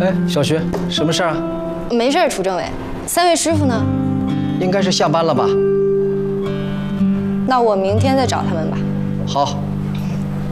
哎，小徐，什么事儿啊？ 没事儿，楚政委。3位师傅呢？ 应该是下班了吧？ 那我明天再找他们吧。 好。